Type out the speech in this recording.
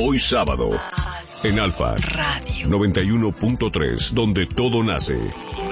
Hoy sábado, en Alfa Radio 91.3, donde todo nace.